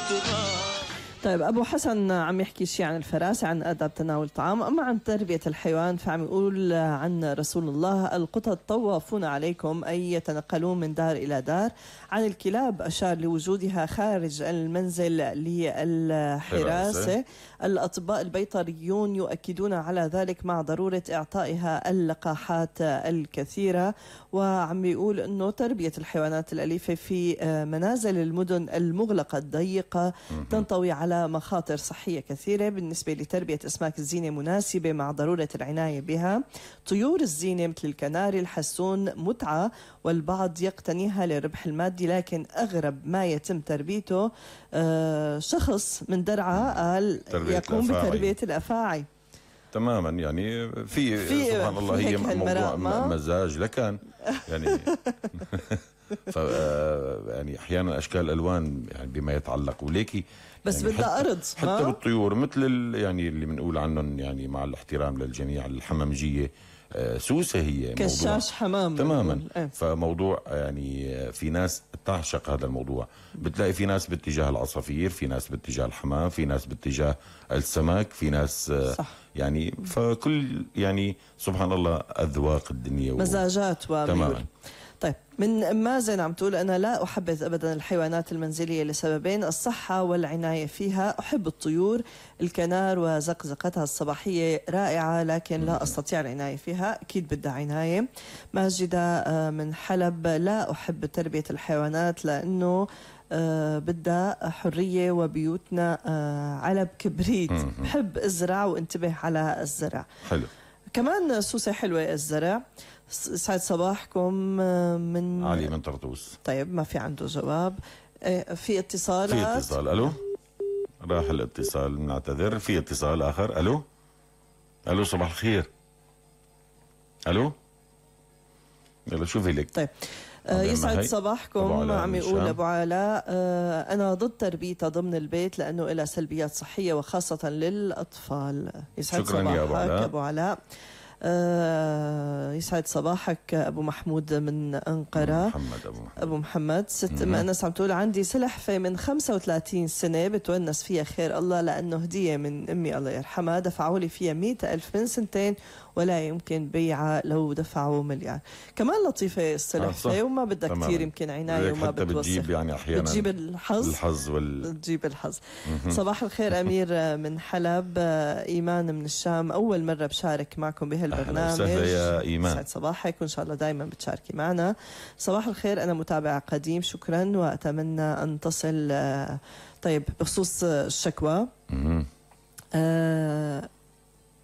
طيب أبو حسن عم يحكي شيء عن الفراسة، عن آداب تناول الطعام. أما عن تربية الحيوان فعم يقول عن رسول الله: القطط طوافون عليكم، أي يتنقلون من دار إلى دار. عن الكلاب أشار لوجودها خارج المنزل للحراسة. الأطباء البيطريون يؤكدون على ذلك مع ضرورة إعطائها اللقاحات الكثيرة. وعم يقول أنه تربية الحيوانات الأليفة في منازل المدن المغلقة الضيقة تنطوي على مخاطر صحية كثيرة. بالنسبة لتربية أسماك الزينة مناسبة مع ضرورة العناية بها. طيور الزينة مثل الكناري الحسون متعة، والبعض يقتنيها للربح المادي، لكن أغرب ما يتم تربيته شخص من درعا قال يقوم بتربية الأفاعي. تماما، يعني في سبحان الله هي موضوع مزاج لكن يعني يعني احيانا اشكال الوان يعني بما يتعلق وليكي بس يعني بدها أرض حتى بالطيور مثل يعني اللي بنقول عنهم يعني مع الاحترام للجميع الحمامجيه سوسه هي كشاش حمام تماما. فموضوع يعني في ناس تعشق هذا الموضوع، بتلاقي في ناس باتجاه العصافير، في ناس باتجاه الحمام، في ناس باتجاه السمك، في ناس صح. يعني فكل يعني سبحان الله أذواق الدنيا مزاجات وميول. تماما. طيب من مازن عم تقول: أنا لا أحبذ أبدا الحيوانات المنزلية لسببين: الصحة والعناية فيها. أحب الطيور، الكنار وزقزقتها الصباحية رائعة، لكن لا أستطيع العناية فيها، أكيد بدها عناية. ماجدة من حلب: لا أحب تربية الحيوانات لأنه بدها حرية وبيوتنا علب كبريت. بحب أزرع وانتبه على الزرع. حلو. كمان سوسة حلوة الزرع. سعد صباحكم من علي من طرطوس. طيب ما في عنده جواب. في اتصال. الو، راح الاتصال، نعتذر. في اتصال آخر. الو صباح الخير. الو يلا شوفي لك. طيب يسعد صباحكم. عم يقول أبو علاء: أنا ضد تربيتها ضمن البيت لأنه لها سلبيات صحية وخاصة للأطفال. يسعد صباحك أبو علاء. يسعد صباحك أبو محمود من أنقرة. أبو محمد. ست أم أنس عم تقول: عندي سلحفة من 35 سنة بتونس فيها خير الله، لأنه هدية من أمي الله يرحمها، دفعوا لي فيها 100,000 من سنتين ولا يمكن بيعها لو دفعوا مليار. كمان لطيفة السلحفة وما بدها كثير يمكن عناية وما بتوسخ، بتجيب يعني أحيانا بتجيب الحظ بتجيب الحظ. صباح الخير أمير من حلب. إيمان من الشام: أول مرة بشارك معكم بهالبرنامج. يا إيمان. سعد صباحك وإن شاء الله دائما بتشاركي معنا. صباح الخير، أنا متابع قديم، شكرا وأتمنى أن تصل. طيب بخصوص الشكوى